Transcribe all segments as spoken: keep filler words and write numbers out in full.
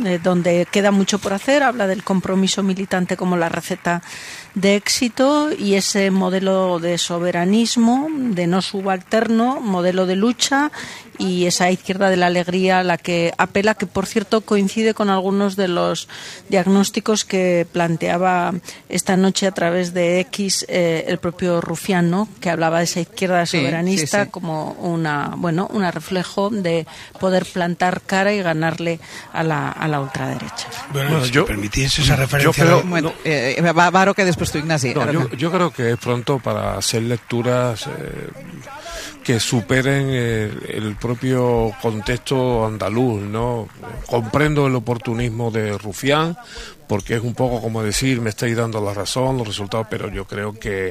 eh, donde queda mucho por hacer. Habla del compromiso militante como la receta de éxito y ese modelo de soberanismo, de no subalterno, modelo de lucha y esa izquierda de la alegría a la que apela, que por cierto coincide con algunos de los diagnósticos que planteaba esta noche a través de X eh, el propio Rufián, ¿no? Que hablaba de esa izquierda soberanista, sí, sí, sí, como una, bueno, un reflejo de poder plantar cara y ganarle a la, a la ultraderecha. Bueno, bueno si yo, me permitís esa referencia. Yo creo, bueno, eh, Varo, que después tú, Ignasi. No, yo, yo creo que es pronto para hacer lecturas eh, que superen el, el propio contexto andaluz, ¿no? Comprendo el oportunismo de Rufián, porque es un poco como decir, me estáis dando la razón, los resultados, pero yo creo que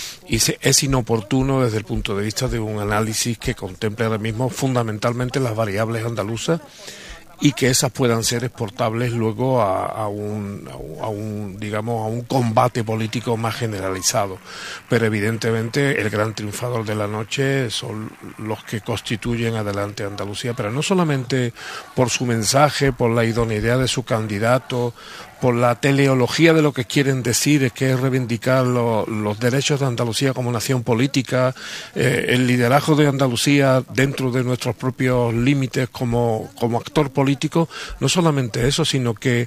es inoportuno desde el punto de vista de un análisis que contemple ahora mismo fundamentalmente las variables andaluzas y que esas puedan ser exportables luego a, a, un, a un, digamos, a un combate político más generalizado. Pero evidentemente el gran triunfador de la noche son los que constituyen adelante Andalucía, pero no solamente por su mensaje, por la idoneidad de su candidato, por la teleología de lo que quieren decir, es que es reivindicar lo, los derechos de Andalucía como nación política, eh, el liderazgo de Andalucía dentro de nuestros propios límites como, como actor político. No solamente eso, sino que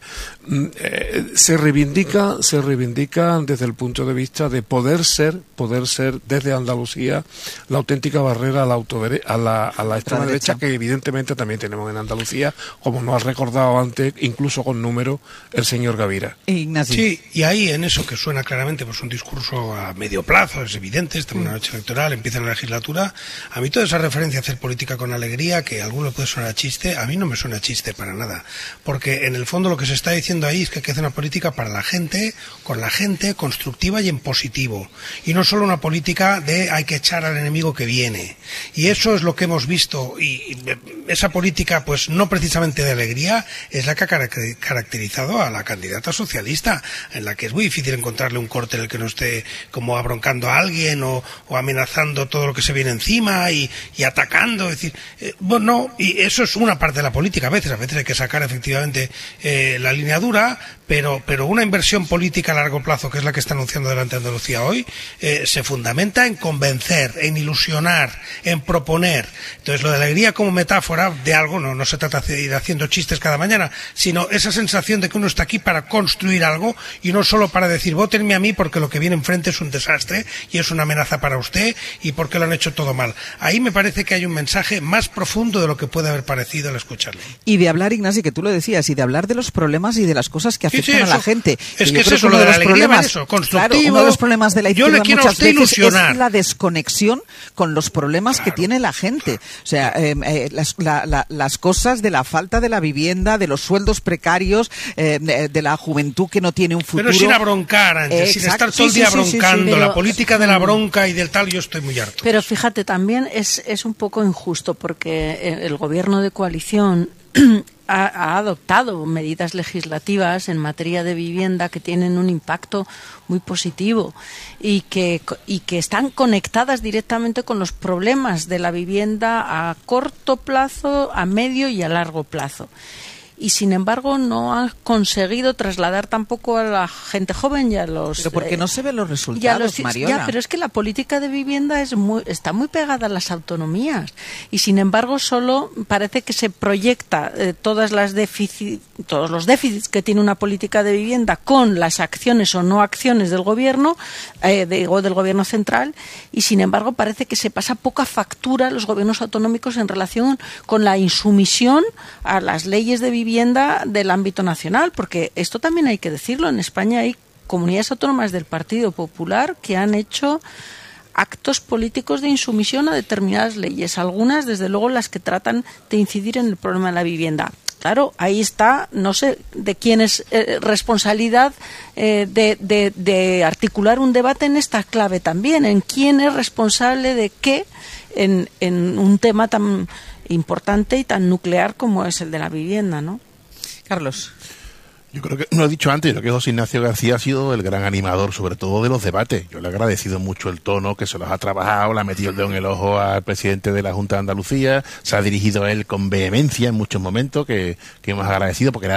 eh, se reivindica, se reivindica desde el punto de vista de poder ser, poder ser desde Andalucía la auténtica barrera a la autodere- a la, a la extrema derecha, que evidentemente también tenemos en Andalucía, como nos ha recordado antes, incluso con número, el señor Gavira. Ignacio. Sí, y ahí en eso que suena claramente pues un discurso a medio plazo, es evidente, estamos en una noche electoral, empieza la legislatura. A mí toda esa referencia a hacer política con alegría, que a algunos puede sonar a chiste, a mí no me suena a chiste para nada, porque en el fondo lo que se está diciendo ahí es que hay que hacer una política para la gente, con la gente, constructiva y en positivo, y no solo una política de hay que echar al enemigo que viene, y eso es lo que hemos visto, y esa política pues no precisamente de alegría es la que ha caracterizado a la candidata socialista, en la que es muy difícil encontrarle un corte en el que no esté como abroncando a alguien o, o amenazando todo lo que se viene encima y, y atacando, es decir, eh, bueno, y eso es una parte de la política, a veces, a veces hay que sacar efectivamente eh, la línea dura, pero, pero una inversión política a largo plazo, que es la que está anunciando delante Andalucía hoy, eh, se fundamenta en convencer, en ilusionar, en proponer. Entonces lo de la alegría como metáfora de algo, no, no se trata de ir haciendo chistes cada mañana, sino esa sensación de que uno está aquí para construir algo y no solo para decir vótenme a mí porque lo que viene enfrente es un desastre y es una amenaza para usted y porque lo han hecho todo mal. Ahí me parece que hay un mensaje más profundo de lo que puede haber parecido al escucharlo. Y de hablar, Ignasi, que tú lo decías, y de hablar de los problemas y de las cosas que afectan sí, sí, eso, a la gente. Es que, que es eso, lo de la alegría va eso, constructivo. Claro, uno de los problemas de la izquierda muchas veces ilusionar. es la desconexión con los problemas claro, que tiene la gente. Claro. O sea, eh, eh, las, la, la, las cosas de la falta de la vivienda, de los sueldos precarios, eh, de, de la juventud que no tiene un futuro. Pero sin abroncar, antes, eh, sin estar todo el día sí, sí, broncando, sí, sí, pero, la política de la bronca y del tal, yo estoy muy harto. Pero fíjate, también es, es un poco injusto porque el gobierno de coalición ha, ha adoptado medidas legislativas en materia de vivienda que tienen un impacto muy positivo y que, y que están conectadas directamente con los problemas de la vivienda a corto plazo, a medio y a largo plazo. Y sin embargo no ha conseguido trasladar tampoco a la gente joven y a los... Pero porque eh, no se ven los resultados, los, Mariola. Ya, pero es que la política de vivienda es muy, está muy pegada a las autonomías y sin embargo solo parece que se proyecta eh, todas las déficit, todos los déficits que tiene una política de vivienda con las acciones o no acciones del gobierno, eh, de, o del gobierno central, y sin embargo parece que se pasa poca factura a los gobiernos autonómicos en relación con la insumisión a las leyes de vivienda vivienda del ámbito nacional, porque esto también hay que decirlo, en España hay comunidades autónomas del Partido Popular que han hecho actos políticos de insumisión a determinadas leyes, algunas desde luego las que tratan de incidir en el problema de la vivienda. Claro, ahí está, no sé de quién es eh, responsabilidad eh, de, de, de articular un debate en esta clave también, en quién es responsable de qué en, en un tema tan importante y tan nuclear como es el de la vivienda, ¿no? Carlos. Yo creo que, lo he dicho antes, yo creo que José Ignacio García ha sido el gran animador, sobre todo de los debates. Yo le he agradecido mucho el tono que se los ha trabajado, le ha metido el dedo en el ojo al presidente de la Junta de Andalucía, se ha dirigido a él con vehemencia en muchos momentos, que, que hemos agradecido, porque